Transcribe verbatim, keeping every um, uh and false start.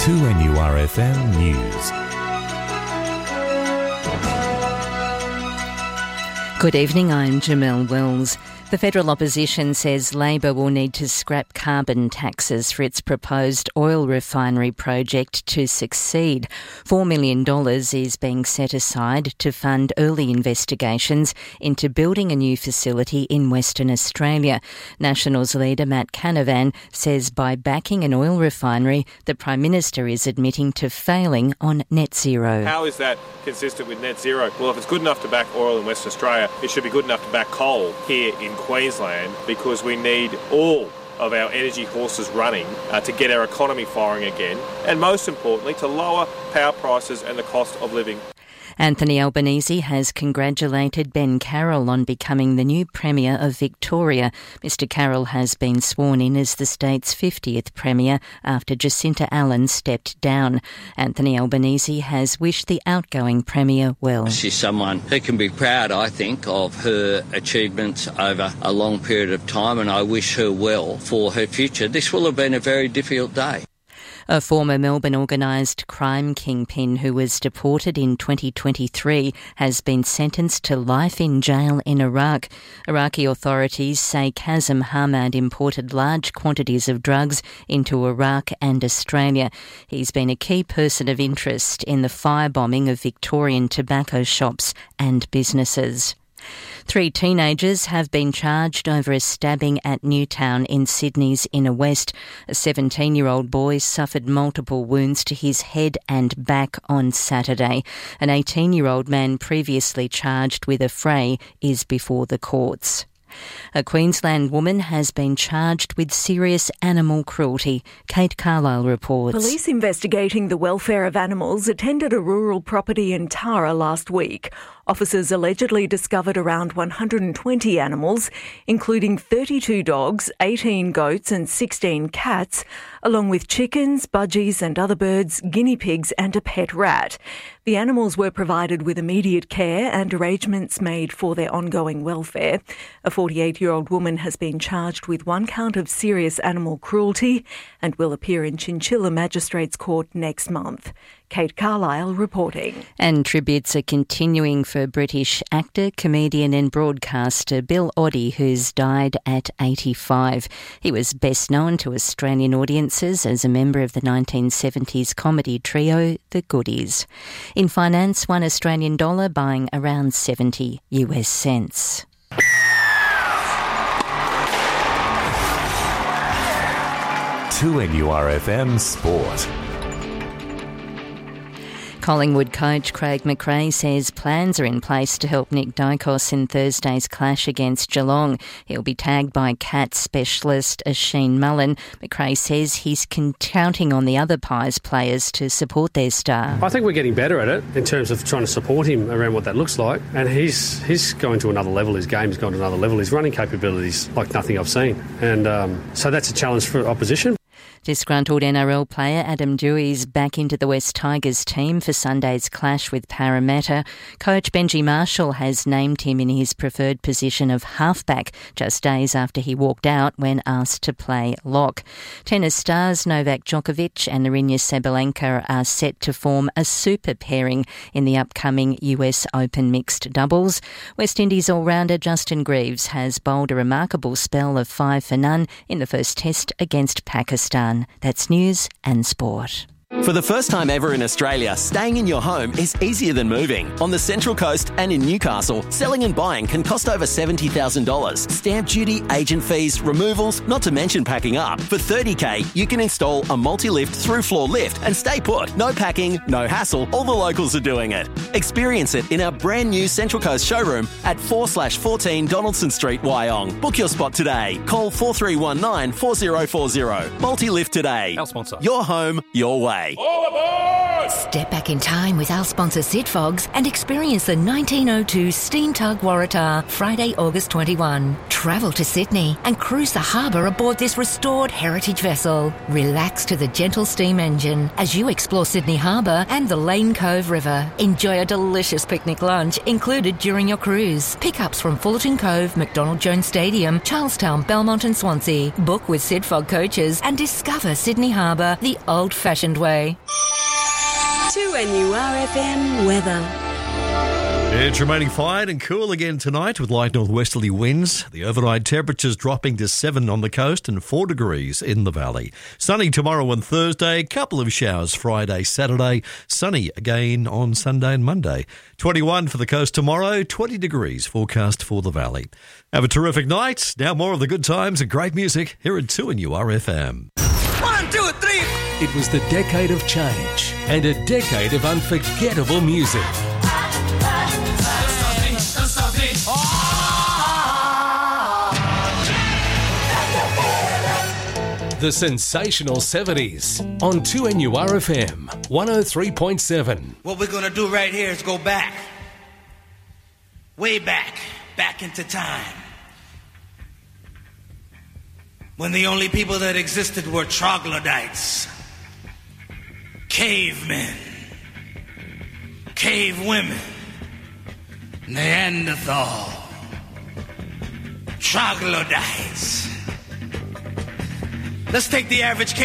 two N U R F M News. Good evening, I'm Jamelle Wells. The federal opposition says Labor will need to scrap carbon taxes for its proposed oil refinery project to succeed. Four million dollars is being set aside to fund early investigations into building a new facility in Western Australia. Nationals leader Matt Canavan says by backing an oil refinery, the Prime Minister is admitting to failing on net zero. How is that consistent with net zero? Well, if it's good enough to back oil in Western Australia, it should be good enough to back coal here in Queensland, because we need all of our energy horses running uh, to get our economy firing again, and most importantly, to lower power prices and the cost of living. Anthony Albanese has congratulated Ben Carroll on becoming the new Premier of Victoria. Mister Carroll has been sworn in as the state's fiftieth Premier after Jacinta Allen stepped down. Anthony Albanese has wished the outgoing Premier well. She's someone who can be proud, I think, of her achievements over a long period of time, and I wish her well for her future. This will have been a very difficult day. A former Melbourne organised crime kingpin who was deported in twenty twenty-three has been sentenced to life in jail in Iraq. Iraqi authorities say Kazem Hamad imported large quantities of drugs into Iraq and Australia. He's been a key person of interest in the firebombing of Victorian tobacco shops and businesses. Three teenagers have been charged over a stabbing at Newtown in Sydney's inner west. A seventeen-year-old boy suffered multiple wounds to his head and back on Saturday. An eighteen-year-old man previously charged with a fray is before the courts. A Queensland woman has been charged with serious animal cruelty. Kate Carlisle reports. Police investigating the welfare of animals attended a rural property in Tara last week. Officers allegedly discovered around one hundred twenty animals, including thirty-two dogs, eighteen goats and sixteen cats, along with chickens, budgies and other birds, guinea pigs and a pet rat. The animals were provided with immediate care and arrangements made for their ongoing welfare. A forty-eight-year-old woman has been charged with one count of serious animal cruelty and will appear in Chinchilla Magistrates Court next month. Kate Carlisle reporting. And tributes are continuing for British actor, comedian and broadcaster Bill Oddie, who's died at eighty-five. He was best known to Australian audiences as a member of the nineteen seventies comedy trio The Goodies. In finance, one Australian dollar buying around seventy US cents. two N U R F M Sport. Collingwood coach Craig McRae says plans are in place to help Nick Dykos in Thursday's clash against Geelong. He'll be tagged by Cats specialist Asheen Mullen. McRae says he's counting on the other Pies players to support their star. I think we're getting better at it in terms of trying to support him around what that looks like. And he's he's going to another level. His game's gone to another level. His running capabilities like nothing I've seen. And um, so that's a challenge for opposition. Disgruntled N R L player Adam Dewey's back into the West Tigers team for Sunday's clash with Parramatta. Coach Benji Marshall has named him in his preferred position of halfback just days after he walked out when asked to play lock. Tennis stars Novak Djokovic and Aryna Sabalenka are set to form a super pairing in the upcoming U S Open mixed doubles. West Indies all-rounder Justin Greaves has bowled a remarkable spell of five for none in the first test against Pakistan. That's news and sport. For the first time ever in Australia, staying in your home is easier than moving. On the Central Coast and in Newcastle, selling and buying can cost over seventy thousand dollars. Stamp duty, agent fees, removals, not to mention packing up. For thirty thousand dollars, you can install a multi-lift through-floor lift and stay put. No packing, no hassle, all the locals are doing it. Experience it in our brand new Central Coast showroom at four slash fourteen Donaldson Street, Wyong. Book your spot today. Call four three one nine, four zero four zero. Multi-lift today. Our sponsor. Your home, your way. All aboard! Step back in time with our sponsor Sid Fogs and experience the nineteen oh two Steam Tug Waratah, Friday, August twenty-first. Travel to Sydney and cruise the harbour aboard this restored heritage vessel. Relax to the gentle steam engine as you explore Sydney Harbour and the Lane Cove River. Enjoy a delicious picnic lunch included during your cruise. Pickups from Fullerton Cove, McDonald Jones Stadium, Charlestown, Belmont and Swansea. Book with Sid Fog Coaches and discover Sydney Harbour the old-fashioned way. two N U R F M weather. It's remaining fine and cool again tonight with light northwesterly winds. The overnight temperatures dropping to seven on the coast and four degrees in the valley. Sunny tomorrow and Thursday, couple of showers Friday, Saturday. Sunny again on Sunday and Monday. twenty-one for the coast tomorrow, twenty degrees forecast for the valley. Have a terrific night. Now more of the good times and great music here at two N U R F M. One, two, three. It was the decade of change and a decade of unforgettable music. The sensational seventies on two N U R F M one oh three point seven. What we're going to do right here is go back, way back, back into time. When the only people that existed were troglodytes, cavemen, cave women, Neanderthal, troglodytes. Let's take the average cave